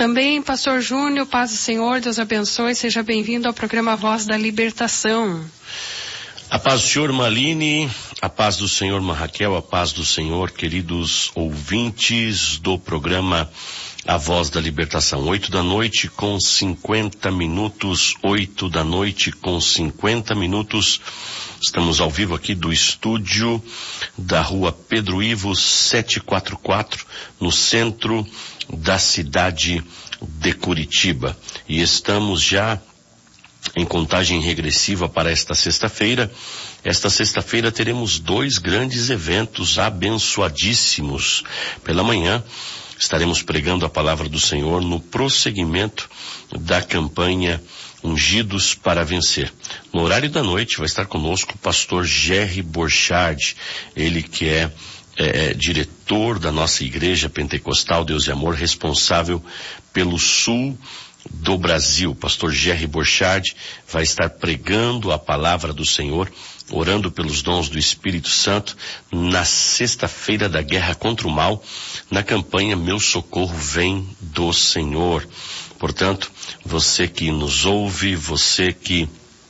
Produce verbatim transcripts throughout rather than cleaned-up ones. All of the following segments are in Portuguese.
Também, pastor Júnior, paz do Senhor, Deus abençoe, seja bem-vindo ao programa Voz da Libertação. A paz do Senhor, Maline, a paz do Senhor, Raquel, a paz do Senhor, queridos ouvintes do programa A Voz da Libertação. Oito da noite com cinquenta minutos, oito da noite com cinquenta minutos. Estamos ao vivo aqui do estúdio da rua Pedro Ivo setecentos e quarenta e quatro, no centro da cidade de Curitiba. E estamos já em contagem regressiva para esta sexta-feira. Esta sexta-feira teremos dois grandes eventos abençoadíssimos. Pela manhã estaremos pregando a palavra do Senhor no prosseguimento da campanha Ungidos para Vencer. No horário da noite vai estar conosco o pastor Jerry Borchardt, ele que é, é diretor da nossa igreja pentecostal Deus e Amor, responsável pelo sul do Brasil. Pastor Jerry Borchardt vai estar pregando a palavra do Senhor, orando pelos dons do Espírito Santo na sexta-feira da guerra contra o mal, na campanha Meu Socorro Vem do Senhor. Portanto, você que nos ouve, você que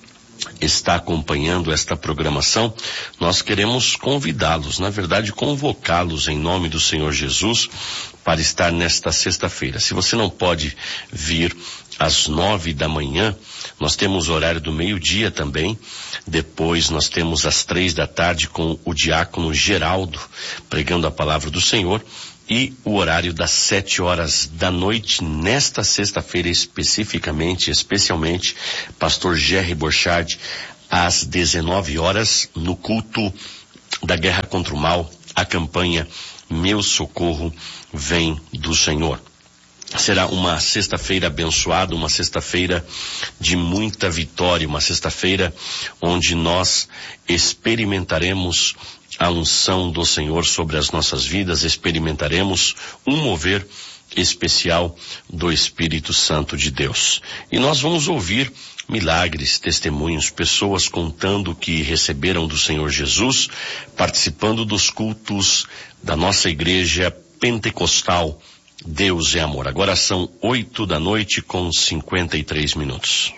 está acompanhando esta programação, nós queremos convidá-los, na verdade convocá-los em nome do Senhor Jesus para estar nesta sexta-feira. Se você não pode vir às nove da manhã, nós temos o horário do meio-dia também. Depois nós temos às três da tarde com o diácono Geraldo pregando a palavra do Senhor. E o horário das sete horas da noite, nesta sexta-feira especificamente, especialmente, pastor Jerry Borchardt, às dezenove horas, no culto da guerra contra o mal, a campanha Meu Socorro Vem do Senhor. Será uma sexta-feira abençoada, uma sexta-feira de muita vitória, uma sexta-feira onde nós experimentaremos a unção do Senhor sobre as nossas vidas, experimentaremos um mover especial do Espírito Santo de Deus. E nós vamos ouvir milagres, testemunhos, pessoas contando que receberam do Senhor Jesus, participando dos cultos da nossa igreja pentecostal Deus é Amor. Agora são oito da noite com cinquenta e três minutos.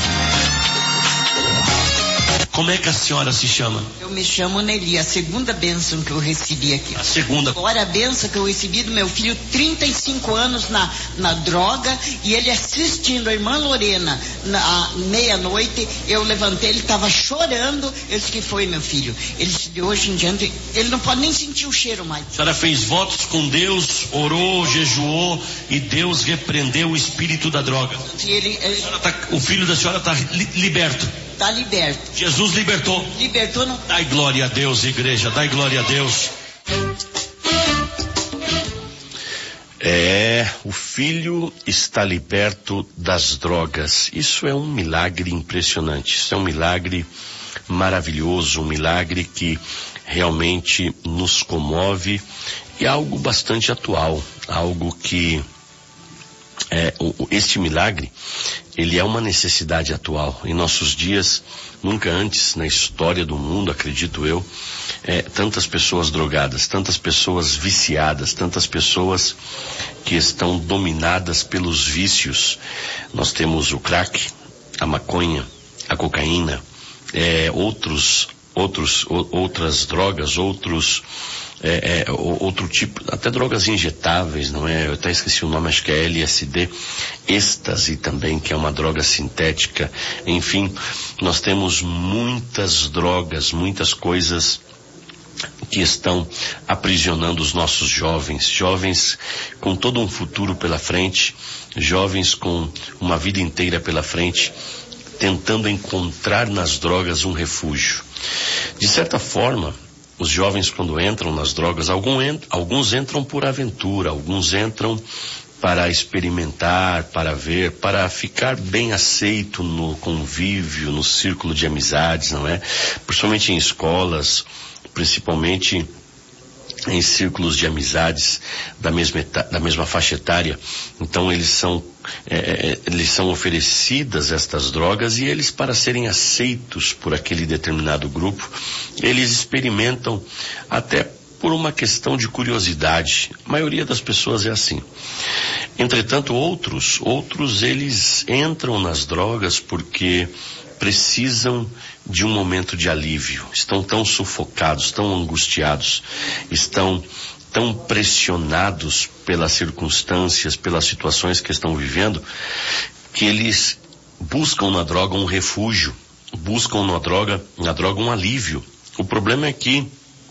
Como é que a senhora se chama? Eu me chamo Nelly, a segunda bênção que eu recebi aqui. A segunda. Agora a bênção que eu recebi do meu filho, trinta e cinco anos na, na droga, e ele assistindo a irmã Lorena na meia-noite, eu levantei, ele estava chorando, eu disse que foi meu filho. Ele disse, de hoje em diante, ele não pode nem sentir o cheiro mais. A senhora fez votos com Deus, orou, jejuou, e Deus repreendeu o espírito da droga. E ele, ele, tá, o filho da senhora está li, liberto. Está liberto. Jesus libertou. Libertou não? Dai glória a Deus, igreja, dai glória a Deus. É, o filho está liberto das drogas. Isso é um milagre impressionante. Isso é um milagre maravilhoso, um milagre que realmente nos comove e é algo bastante atual, algo que É, este milagre, ele é uma necessidade atual. Em nossos dias, nunca antes na história do mundo, acredito eu, é, tantas pessoas drogadas, tantas pessoas viciadas, tantas pessoas que estão dominadas pelos vícios. Nós temos o crack, a maconha, a cocaína, é, outros, outros, outras drogas, outros É, é, outro tipo, até drogas injetáveis, não é? Eu até esqueci o nome, acho que é L S D, êxtase também, que é uma droga sintética. Enfim, nós temos muitas drogas, muitas coisas que estão aprisionando os nossos jovens, jovens com todo um futuro pela frente, jovens com uma vida inteira pela frente, tentando encontrar nas drogas um refúgio. De certa forma, os jovens, quando entram nas drogas, alguns entram por aventura, alguns entram para experimentar, para ver, para ficar bem aceito no convívio, no círculo de amizades, não é? Principalmente em escolas, principalmente em círculos de amizades da mesma, da mesma faixa etária. Então eles são, é, eles são oferecidas estas drogas e eles, para serem aceitos por aquele determinado grupo, eles experimentam até por uma questão de curiosidade. A maioria das pessoas é assim. Entretanto, outros, outros eles entram nas drogas porque precisam de um momento de alívio. Estão tão sufocados, tão angustiados, estão tão pressionados pelas circunstâncias, pelas situações que estão vivendo, que eles buscam na droga um refúgio, buscam na droga, na droga um alívio. O problema é que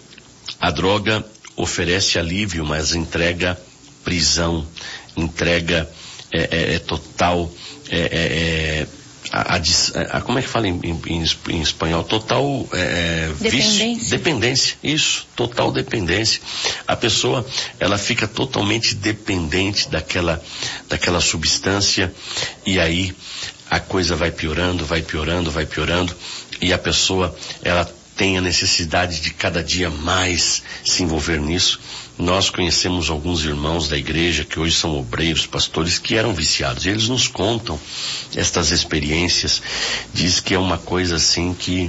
a droga oferece alívio, mas entrega prisão, entrega é, é, é total, é, é, a, a, a, como é que fala em, em, em espanhol? Total é, dependência. Vício, dependência, isso, total dependência. A pessoa, ela fica totalmente dependente daquela, daquela substância, e aí a coisa vai piorando, vai piorando, vai piorando, e a pessoa, ela tem a necessidade de cada dia mais se envolver nisso. Nós conhecemos alguns irmãos da igreja que hoje são obreiros, pastores, que eram viciados. E eles nos contam estas experiências. Diz que é uma coisa assim que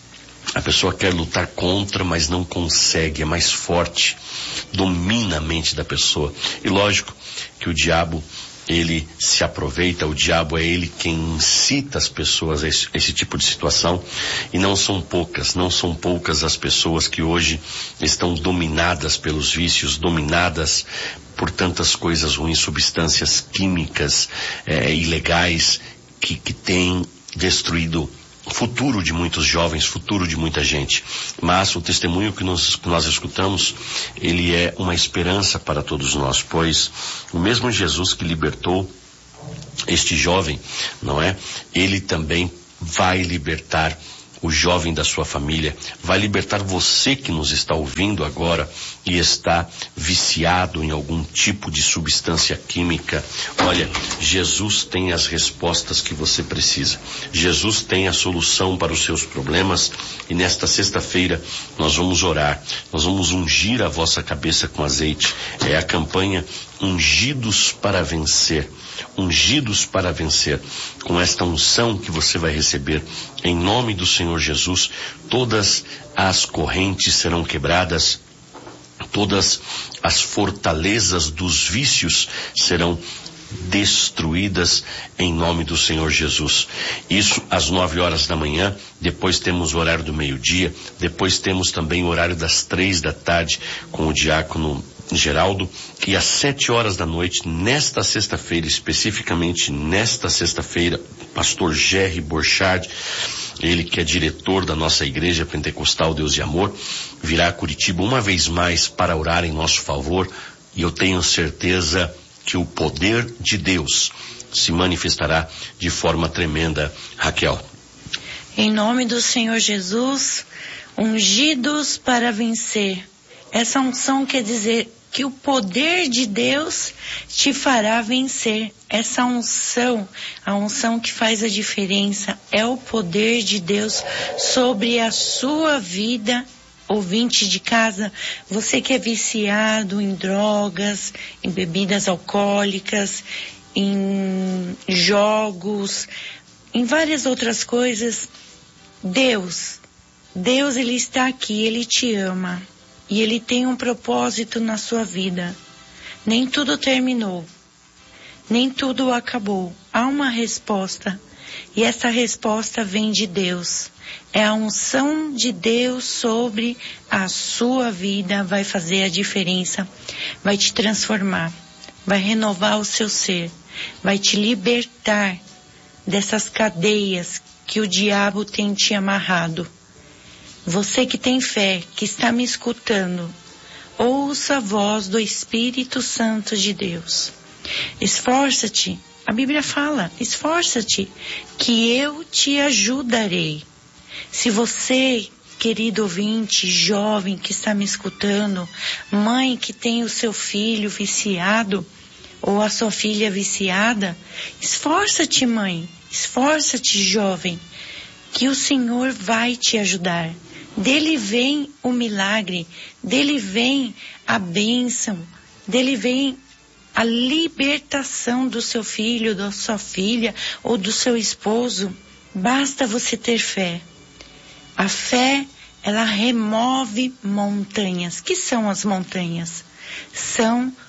a pessoa quer lutar contra, mas não consegue, é mais forte, domina a mente da pessoa. E lógico que o diabo, ele se aproveita, o diabo é ele quem incita as pessoas a esse, a esse tipo de situação, e não são poucas, não são poucas as pessoas que hoje estão dominadas pelos vícios, dominadas por tantas coisas ruins, substâncias químicas, é, ilegais, que, que têm destruído o futuro de muitos jovens, futuro de muita gente. Mas o testemunho que nós, que nós escutamos, ele é uma esperança para todos nós, pois o mesmo Jesus que libertou este jovem, não é? Ele também vai libertar o jovem da sua família, vai libertar você que nos está ouvindo agora e está viciado em algum tipo de substância química. Olha, Jesus tem as respostas que você precisa. Jesus tem a solução para os seus problemas, e nesta sexta-feira nós vamos orar, nós vamos ungir a vossa cabeça com azeite. É a campanha Ungidos para Vencer. Ungidos para vencer. Com esta unção que você vai receber em nome do Senhor Jesus, todas as correntes serão quebradas, todas as fortalezas dos vícios serão destruídas em nome do Senhor Jesus. Isso às nove horas da manhã, depois temos o horário do meio-dia, depois temos também o horário das três da tarde com o diácono Geraldo, e às sete horas da noite, nesta sexta-feira, especificamente nesta sexta-feira, pastor Jerry Borchardt, ele que é diretor da nossa igreja pentecostal Deus e Amor, virá a Curitiba uma vez mais para orar em nosso favor, e eu tenho certeza que o poder de Deus se manifestará de forma tremenda. Raquel. Em nome do Senhor Jesus, ungidos para vencer. Essa unção quer dizer que o poder de Deus te fará vencer. Essa unção, a unção que faz a diferença, é o poder de Deus sobre a sua vida. Ouvinte de casa, você que é viciado em drogas, em bebidas alcoólicas, em jogos, em várias outras coisas, Deus, Deus ele está aqui, ele te ama. E ele tem um propósito na sua vida. Nem tudo terminou. Nem tudo acabou. Há uma resposta. E essa resposta vem de Deus. É a unção de Deus sobre a sua vida. Vai fazer a diferença. Vai te transformar. Vai renovar o seu ser. Vai te libertar dessas cadeias que o diabo tem te amarrado. Você que tem fé, que está me escutando, ouça a voz do Espírito Santo de Deus. Esforça-te, a Bíblia fala, esforça-te, que eu te ajudarei. Se você, querido ouvinte, jovem que está me escutando, mãe que tem o seu filho viciado, ou a sua filha viciada, esforça-te, mãe, esforça-te, jovem, que o Senhor vai te ajudar. Dele vem o milagre, dele vem a bênção, dele vem a libertação do seu filho, da sua filha ou do seu esposo. Basta você ter fé. A fé, ela remove montanhas. Que são as montanhas? São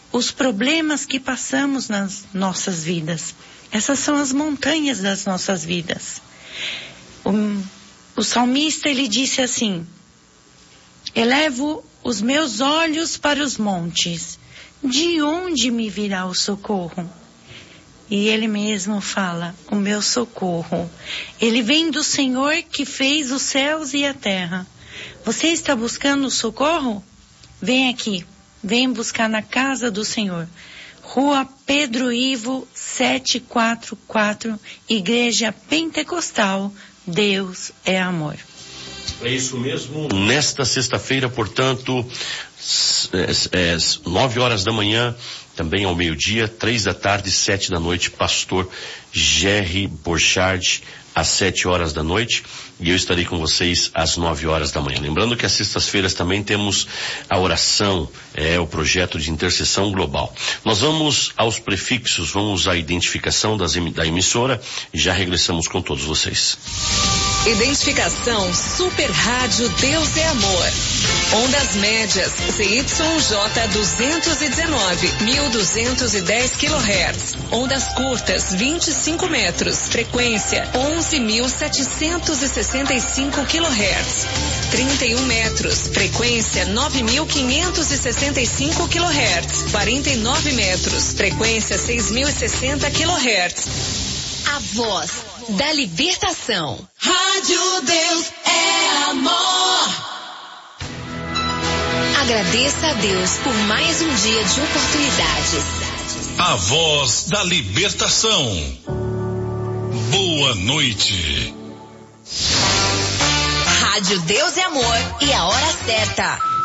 os problemas que passamos nas nossas vidas. Essas são as montanhas das nossas vidas. O, o salmista, ele disse assim: elevo os meus olhos para os montes, de onde me virá o socorro? E ele mesmo fala: o meu socorro, ele vem do Senhor que fez os céus e a terra. Você está buscando socorro? Vem aqui, vem buscar na casa do Senhor. Rua Pedro Ivo, setecentos e quarenta e quatro, Igreja Pentecostal, Deus é amor. É isso mesmo. Nesta sexta-feira, portanto, é, é, nove horas da manhã, também ao meio-dia, três da tarde, sete da noite, pastor Jerry Borchardt, às sete horas da noite, e eu estarei com vocês às nove horas da manhã. Lembrando que às sextas-feiras também temos a oração, é o projeto de intercessão global. Nós vamos aos prefixos, vamos à identificação das, da emissora e já regressamos com todos vocês. Identificação Super Rádio Deus é Amor. Ondas médias C Y J duzentos e dezenove, mil duzentos e dez quilohertz. Ondas curtas vinte e cinco metros. Frequência onze mil setecentos e sessenta e cinco quilohertz. trinta e um metros. Frequência nove mil quinhentos e sessenta e cinco quilohertz. quarenta e nove metros. Frequência seis mil e sessenta quilohertz. A voz da libertação. Rádio Deus é Amor. Agradeça a Deus por mais um dia de oportunidades. A voz da libertação. Boa noite. Rádio Deus é Amor e a hora certa.